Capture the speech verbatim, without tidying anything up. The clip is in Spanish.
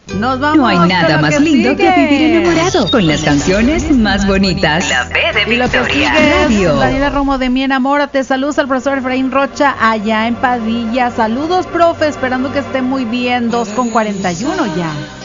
Nos vamos. No hay nada más que lindo sigue. que vivir enamorado, con las canciones más bonitas. La B de Y lo que Victoria sigue es Radio. Daniela Romo de Mi Enamórate. Saludos al profesor Efraín Rocha allá en Padilla. Saludos, profe, esperando que esté muy bien. dos con cuarenta y uno ya.